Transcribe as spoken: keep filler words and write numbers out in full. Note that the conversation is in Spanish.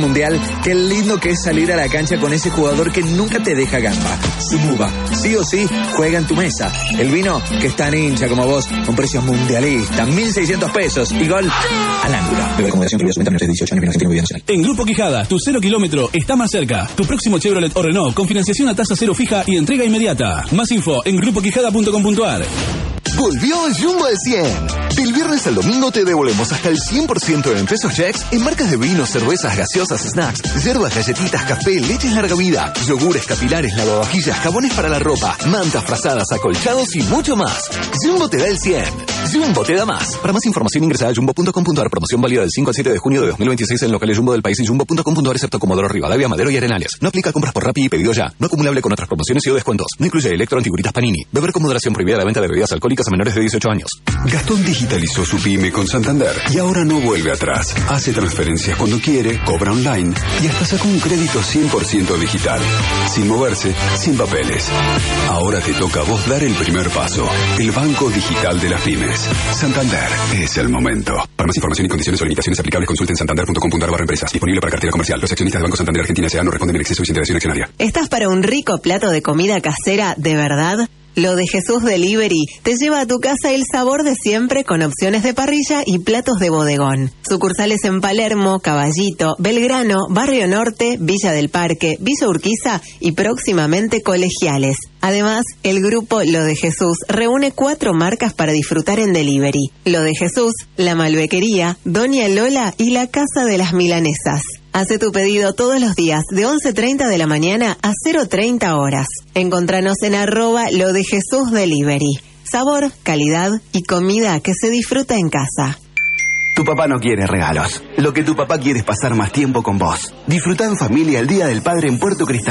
Mundial, qué lindo que es salir a la cancha con ese jugador que nunca te deja gamba. Sumuba, sí o sí, juega en tu mesa. El vino que es tan hincha como vos, con precios mundialistas, mil seiscientos pesos y gol al ángulo. Bebe con moderación, prohibido menores de dieciocho años, menos nacional. En Grupo Quijada, tu cero kilómetro está más cerca. Tu próximo Chevrolet o Renault con financiación a tasa cero fija y entrega inmediata. Más info en grupo quijada punto com punto a r. Volvió Jumbo al cien. Del viernes al domingo te devolvemos hasta el cien por ciento en pesos checks en marcas de vinos, cervezas, gaseosas, snacks, hierbas, galletitas, café, leches larga vida, yogures, capilares, lavavajillas, jabones para la ropa, mantas, frazadas, acolchados y mucho más. Jumbo te da el cien. Jumbo te da más. Para más información ingresa a jumbo punto com punto a r. Promoción válida del cinco al siete de junio de dos mil veintiséis en locales Jumbo del país y jumbo punto com punto a r excepto Comodoro Rivadavia, Madero y Arenales. No aplica compras por Rappi y pedido ya. No acumulable con otras promociones y o descuentos. No incluye electro antiguritas Panini. Beber con moderación, prohibida la venta de bebidas alcohólicas a menores de dieciocho años. Gastón digitalizó su pyme con Santander y ahora no vuelve atrás. Hace transferencias cuando quiere, cobra online y hasta sacó un crédito cien por ciento digital. Sin moverse, sin papeles. Ahora te toca a vos dar el primer paso. El banco digital de las pymes. Santander es el momento. Para más información y condiciones o limitaciones aplicables, consulten santander punto com punto a r barra empresas. Disponible para cartera comercial. Los accionistas de Banco Santander Argentina S A no responden en exceso y sin integración accionaria. ¿Estás para un rico plato de comida casera de verdad? Lo de Jesús Delivery te lleva a tu casa el sabor de siempre con opciones de parrilla y platos de bodegón. Sucursales en Palermo, Caballito, Belgrano, Barrio Norte, Villa del Parque, Villa Urquiza y próximamente Colegiales. Además, el grupo Lo de Jesús reúne cuatro marcas para disfrutar en delivery. Lo de Jesús, La Malbequería, Doña Lola y La Casa de las Milanesas. Hace tu pedido todos los días de once treinta de la mañana a cero treinta horas. Encontranos en arroba Lo de Jesús Delivery. Sabor, calidad y comida que se disfruta en casa. Tu papá no quiere regalos. Lo que tu papá quiere es pasar más tiempo con vos. Disfrutá en familia el Día del Padre en Puerto Cristal.